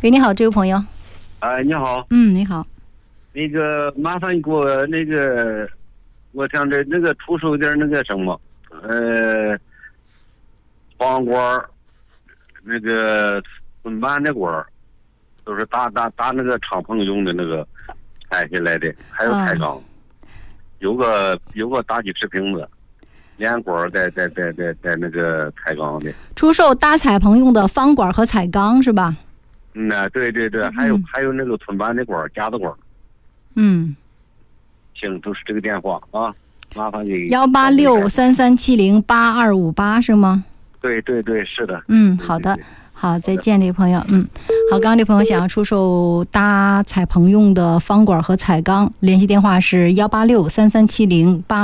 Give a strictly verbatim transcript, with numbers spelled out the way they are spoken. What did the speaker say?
喂，你好，这位朋友。 哎，你好。 嗯，你好。 那个麻烦你给我那个，我想这那个出售点那个什么，呃，房管儿，那个砧板的管儿，都是打打打那个敞篷用的那个拆下来的，还有彩钢， 啊、 有个有个大几尺平的，连管儿带带带带带那个彩钢的。 出售搭彩棚用的方管和彩钢是吧？ 嗯呐，对对对，还有、 嗯、 还有那个砧板的管儿，夹子管儿。 嗯， 行，都是这个电话啊，麻烦你。 幺八六三三七零八二五八是吗？ 对对对，是的。 嗯，好的，好，再见，这位朋友。嗯，好，刚刚这朋友想要出售搭彩棚用的方管和彩钢，联系电话是幺八六三三七零八。